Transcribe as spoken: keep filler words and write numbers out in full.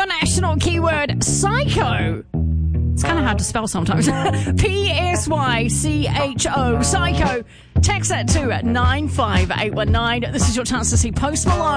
your national keyword, psycho. It's kind of hard to spell sometimes. P S Y C H O, psycho. Text that to nine five eight one nine. This is your chance to see Post Malone.